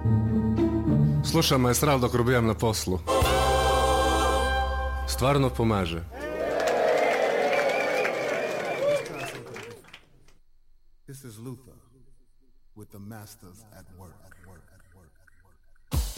Slušam Maestral dok robijam na poslu. Stvarno pomaže. This is Luther with the masters at work.